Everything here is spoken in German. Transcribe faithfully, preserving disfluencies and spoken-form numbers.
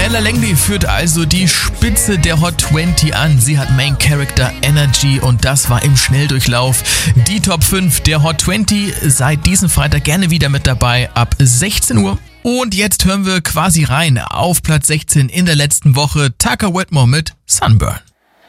Ella Langley führt also die Spitze der Hot zwanzig an. Sie hat Main Character Energy und das war im Schnelldurchlauf. Die Top fünf der Hot zwanzig seit diesem Freitag gerne wieder mit dabei ab sechzehn Uhr. Und jetzt hören wir quasi rein auf Platz sechzehn in der letzten Woche Tucker Whitmore mit Sunburn.